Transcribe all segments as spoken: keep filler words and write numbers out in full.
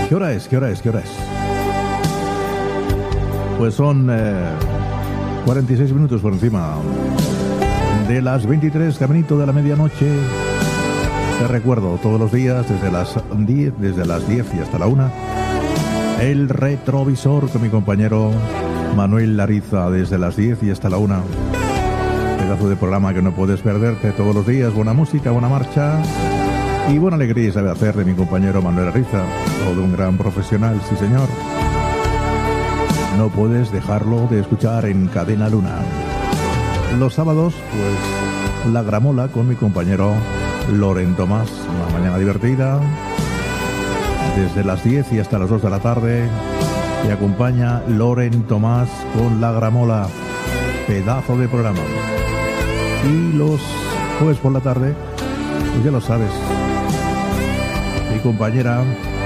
¿Qué hora es? ¿Qué hora es? ¿Qué hora es? Pues son eh, cuarenta y seis minutos por encima de las veintitrés, caminito de la medianoche. Te recuerdo todos los días desde las diez, desde las diez y hasta la una. El retrovisor con mi compañero Manuel Lariza desde las diez y hasta la una. Pedazo de programa que no puedes perderte todos los días. Buena música, buena marcha y buena alegría sabe hacer de mi compañero Manuel Lariza. Todo un gran profesional, sí señor. No puedes dejarlo de escuchar en Cadena Luna. Los sábados, pues, La Gramola con mi compañero Loren Tomás. Una mañana divertida. Desde las diez y hasta las dos de la tarde te acompaña Loren Tomás con La Gramola. Pedazo de programa. Y los jueves por la tarde, pues ya lo sabes, mi compañera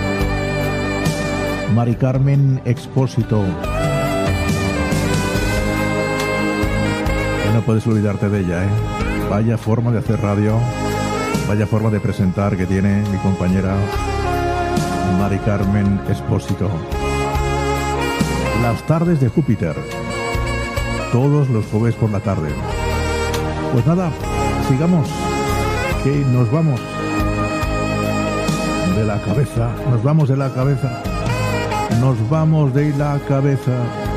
Mari Carmen Expósito. No puedes olvidarte de ella, ¿eh? Vaya forma de hacer radio, vaya forma de presentar que tiene mi compañera Mari Carmen Expósito. Las tardes de Júpiter, todos los jueves por la tarde. Pues nada, sigamos, que nos vamos de la cabeza, nos vamos de la cabeza, nos vamos de la cabeza.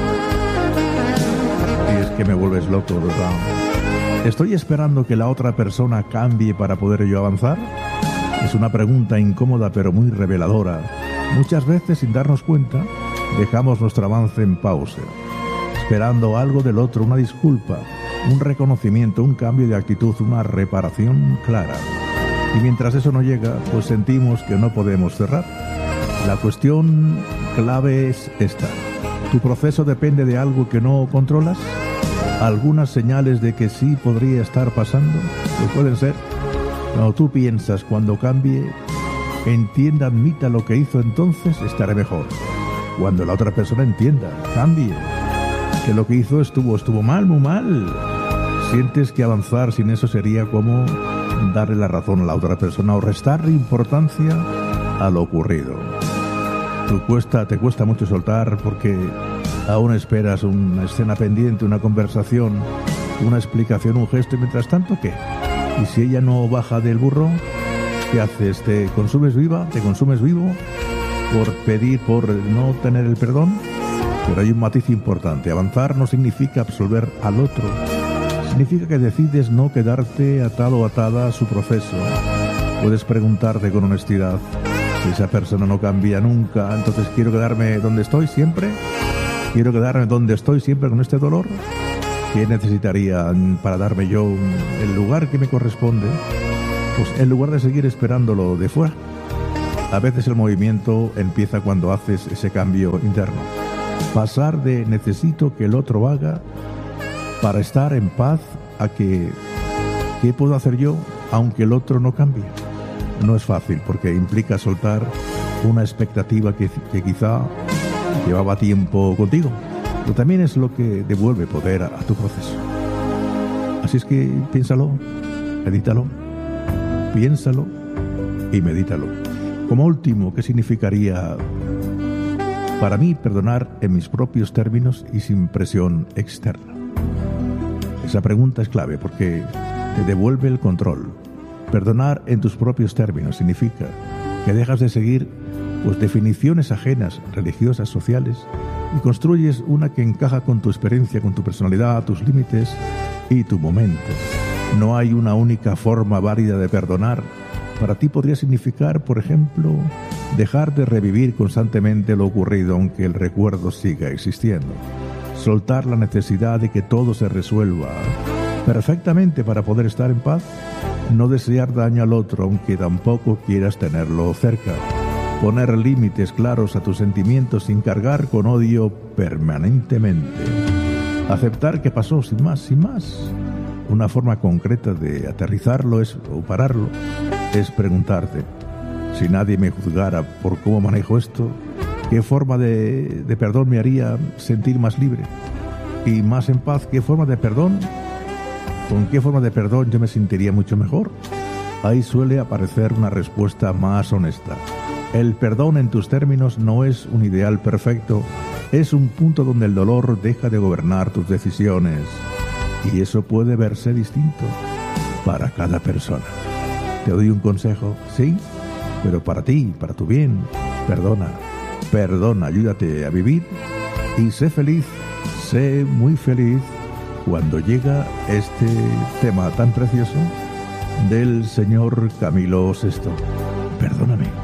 Y es que me vuelves loco, ¿verdad? ¿Estoy esperando que la otra persona cambie para poder yo avanzar? Es una pregunta incómoda pero muy reveladora. Muchas veces, sin darnos cuenta, dejamos nuestro avance en pausa, esperando algo del otro, una disculpa, un reconocimiento, un cambio de actitud, una reparación clara. Y mientras eso no llega, pues sentimos que no podemos cerrar. La cuestión clave es esta. ¿Tu proceso depende de algo que no controlas? ¿Algunas señales de que sí podría estar pasando? Pues pueden ser. Cuando tú piensas, cuando cambie, entienda, admita lo que hizo, entonces estaré mejor. Cuando la otra persona entienda, cambie, que lo que hizo estuvo, estuvo mal, muy mal. Sientes que avanzar sin eso sería como darle la razón a la otra persona o restarle importancia a lo ocurrido. Tú cuesta, te cuesta mucho soltar porque aún esperas una escena pendiente, una conversación, una explicación, un gesto, y mientras tanto, ¿qué? Y si ella no baja del burro, ¿qué haces? ¿Te consumes viva? ¿Te consumes vivo? Por pedir, por no tener el perdón. Pero hay un matiz importante. Avanzar no significa absolver al otro. Significa que decides no quedarte atado o atada a su proceso. Puedes preguntarte con honestidad: si esa persona no cambia nunca, entonces quiero quedarme donde estoy siempre. Quiero quedarme donde estoy siempre con este dolor. ¿Qué necesitaría para darme yo el lugar que me corresponde? Pues en lugar de seguir esperándolo de fuera. A veces el movimiento empieza cuando haces ese cambio interno. Pasar de necesito que el otro haga para estar en paz a que ¿qué puedo hacer yo aunque el otro no cambie? No es fácil porque implica soltar una expectativa que, que quizá llevaba tiempo contigo, pero también es lo que devuelve poder a, a tu proceso. Así es que piénsalo, medítalo, piénsalo y medítalo. Como último, ¿qué significaría para mí perdonar en mis propios términos y sin presión externa? Esa pregunta es clave porque te devuelve el control. Perdonar en tus propios términos significa que dejas de seguir pues definiciones ajenas, religiosas, sociales, y construyes una que encaja con tu experiencia, con tu personalidad, tus límites y tu momento. No hay una única forma válida de perdonar. Para ti podría significar, por ejemplo, dejar de revivir constantemente lo ocurrido aunque el recuerdo siga existiendo. Soltar la necesidad de que todo se resuelva perfectamente para poder estar en paz. No desear daño al otro aunque tampoco quieras tenerlo cerca. Poner límites claros a tus sentimientos sin cargar con odio permanentemente. Aceptar que pasó sin más, sin más. Una forma concreta de aterrizarlo es, o pararlo es preguntarte: si nadie me juzgara por cómo manejo esto, ¿qué forma de, de perdón me haría sentir más libre y más en paz? ¿Qué forma de perdón? ¿Con qué forma de perdón yo me sentiría mucho mejor? Ahí suele aparecer una respuesta más honesta. El perdón en tus términos no es un ideal perfecto, es un punto donde el dolor deja de gobernar tus decisiones. Y eso puede verse distinto para cada persona. Te doy un consejo, sí, pero para ti, para tu bien, perdona, perdona, ayúdate a vivir y sé feliz, sé muy feliz cuando llega este tema tan precioso del señor Camilo sexto. Perdóname.